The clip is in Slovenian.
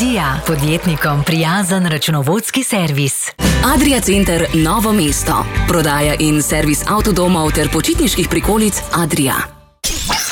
Revizija. Podjetnikom prijazen računovodski servis. Adria Center Novo mesto. Prodaja in servis avtodomov ter počitniških prikolic Adria.